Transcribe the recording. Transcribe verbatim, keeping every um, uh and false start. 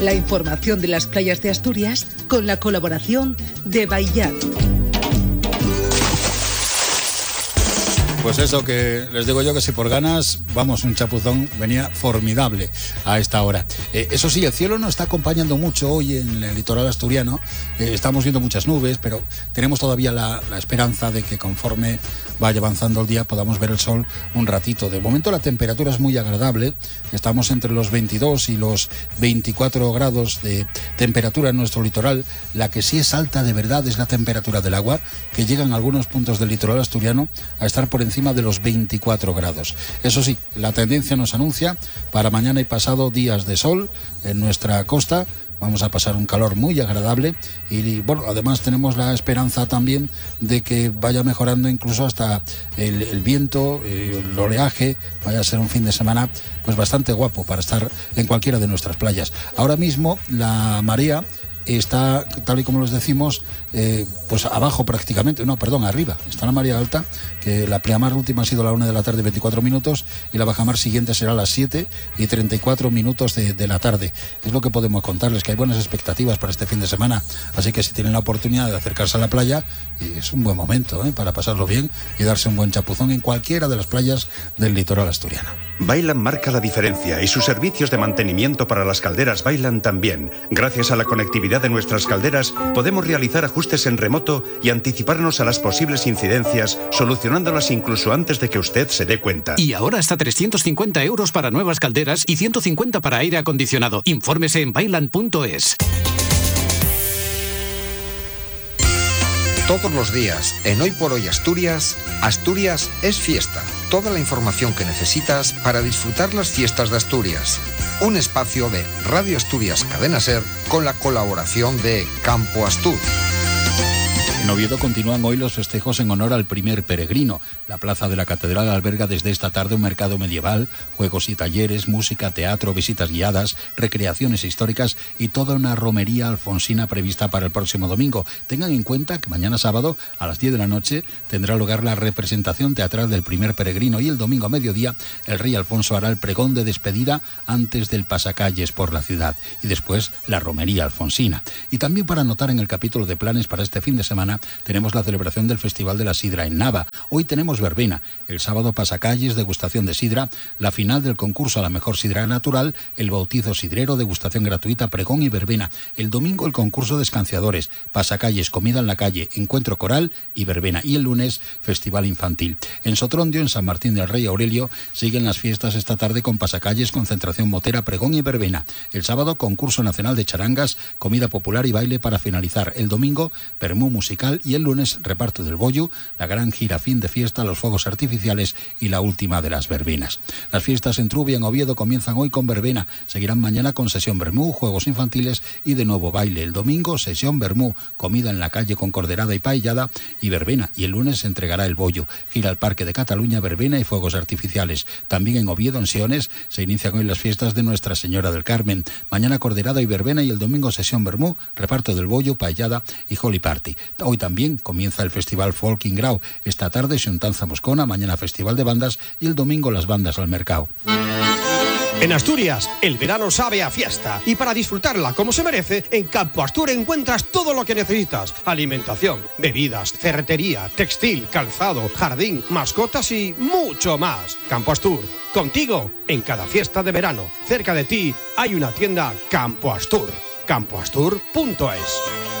La información de las playas de Asturias con la colaboración de Baillat. Pues eso, que les digo yo que si por ganas, vamos, un chapuzón venía formidable a esta hora. Eh, eso sí, el cielo nos está acompañando mucho hoy en el litoral asturiano. Eh, estamos viendo muchas nubes, pero tenemos todavía la, la esperanza de que conforme vaya avanzando el día podamos ver el sol un ratito. De momento la temperatura es muy agradable. Estamos entre los veintidós y los veinticuatro grados de temperatura en nuestro litoral. La que sí es alta de verdad es la temperatura del agua, que llega en algunos puntos del litoral asturiano a estar por encima de los veinticuatro grados. Eso sí, la tendencia nos anuncia para mañana y pasado días de sol en nuestra costa. Vamos a pasar un calor muy agradable y, bueno, además tenemos la esperanza también de que vaya mejorando incluso hasta el, el viento, el oleaje. Vaya a ser un fin de semana pues bastante guapo para estar en cualquiera de nuestras playas. Ahora mismo la marea está, tal y como les decimos, eh, pues abajo prácticamente, no, perdón, arriba. Está la marea alta, que la pleamar última ha sido a la una de la tarde, veinticuatro minutos, y la bajamar siguiente será a las siete y treinta y cuatro minutos de, de la tarde. Es lo que podemos contarles, que hay buenas expectativas para este fin de semana, así que si tienen la oportunidad de acercarse a la playa, es un buen momento ¿eh? para pasarlo bien y darse un buen chapuzón en cualquiera de las playas del litoral asturiano. Bailan marca la diferencia y sus servicios de mantenimiento para las calderas Bailan también. Gracias a la conectividad de nuestras calderas, podemos realizar ajustes en remoto y anticiparnos a las posibles incidencias, solucionándolas incluso antes de que usted se dé cuenta. Y ahora hasta trescientos cincuenta euros para nuevas calderas y ciento cincuenta para aire acondicionado. Infórmese en bailan punto es. Todos los días, en Hoy por Hoy Asturias, Asturias es fiesta. Toda la información que necesitas para disfrutar las fiestas de Asturias. Un espacio de Radio Asturias Cadena Ser con la colaboración de Campo Astur. En Oviedo continúan hoy los festejos en honor al primer peregrino. La plaza de la catedral alberga desde esta tarde un mercado medieval, juegos y talleres, música, teatro, visitas guiadas, recreaciones históricas y toda una romería alfonsina prevista para el próximo domingo. Tengan en cuenta que mañana sábado a las diez de la noche tendrá lugar la representación teatral del primer peregrino y el domingo a mediodía el rey Alfonso hará el pregón de despedida antes del pasacalles por la ciudad y después la romería alfonsina. Y también para anotar en el capítulo de planes para este fin de semana tenemos la celebración del Festival de la Sidra en Nava. Hoy tenemos verbena, el sábado pasacalles, degustación de sidra, la final del concurso a la mejor sidra natural, el bautizo sidrero, degustación gratuita, pregón y verbena. El domingo el concurso de escanciadores, pasacalles, comida en la calle, encuentro coral y verbena. Y el lunes, festival infantil. En Sotrondio, en San Martín del Rey Aurelio, siguen las fiestas esta tarde con pasacalles, concentración motera, pregón y verbena. El sábado, concurso nacional de charangas, comida popular y baile para finalizar. El domingo, permú musical y el lunes reparto del bollo, la gran gira fin de fiesta, los fuegos artificiales y la última de las verbenas. Las fiestas en Trubia, en Oviedo, comienzan hoy con verbena, seguirán mañana con sesión vermú, juegos infantiles y de nuevo baile. El domingo sesión vermú, comida en la calle con corderada y paellada y verbena, y el lunes se entregará el bollo, gira al Parque de Cataluña, verbena y fuegos artificiales. También en Oviedo, en Siones, se inician hoy las fiestas de Nuestra Señora del Carmen, mañana corderada y verbena y el domingo sesión vermú, reparto del bollo, paellada y holy party. Hoy también comienza el Festival Folk in Grau. Esta tarde Xuntanza Moscona, mañana Festival de Bandas y el domingo las bandas al mercado. En Asturias, el verano sabe a fiesta y para disfrutarla como se merece, en Campo Astur encuentras todo lo que necesitas. Alimentación, bebidas, ferretería, textil, calzado, jardín, mascotas y mucho más. Campo Astur, contigo en cada fiesta de verano. Cerca de ti hay una tienda Campo Astur. campo astur punto es.